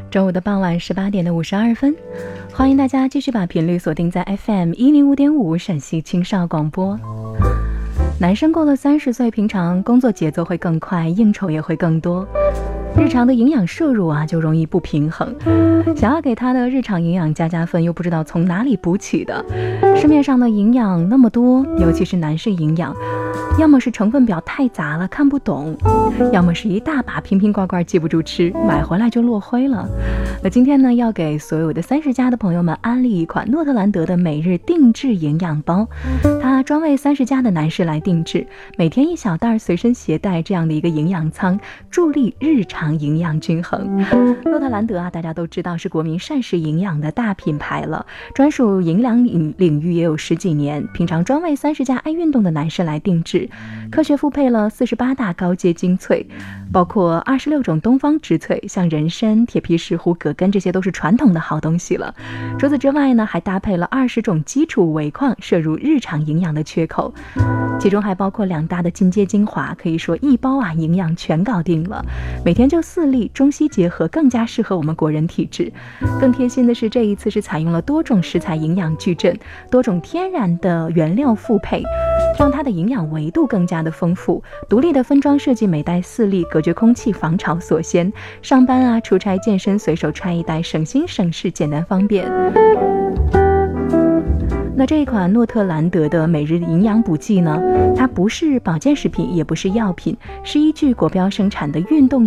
周五的傍晚18点52分，欢迎大家继续把频率锁定在 FM 105.5陕西青少广播。男生过了30岁，平常工作节奏会更快，应酬也会更多，日常的营养摄入就容易不平衡，想要给他的日常营养加分，又不知道从哪里补起的。市面上的营养那么多，尤其是男士营养，要么是成分表太杂了看不懂，要么是一大把瓶瓶罐罐记不住吃，买回来就落灰了。那今天呢，要给所有的30加的朋友们安利一款诺特兰德的每日定制营养包，它专为30加的男士来定制，每天1小袋随身携带这样的一个营养舱，助力日常营养均衡。诺特兰德大家都知道是国民膳食营养的大品牌了，专属营养领域也有10几年，平常专为30加爱运动的男士来定制，科学复配了48大高阶精粹，包括26种东方植萃，像人参、铁皮石斛、葛根，这些都是传统的好东西了。除此之外呢，还搭配了20种基础维矿，摄入日常营养的缺口，其中还包括2大的进阶精华，可以说一包营养全搞定了。每天就4粒，中西结合，更加适合我们国人体质。更贴心的是，这一次是采用了多种食材营养矩阵，多种天然的原料复配，让它的营养维度更加的丰富。独立的分装设计，每袋4粒，隔绝空气，防潮锁鲜。上班出差健身随手揣一袋，省心省事，简单方便。那这一款诺特兰德的每日营养补剂呢，它不是保健食品，也不是药品，是依据国标生产的运动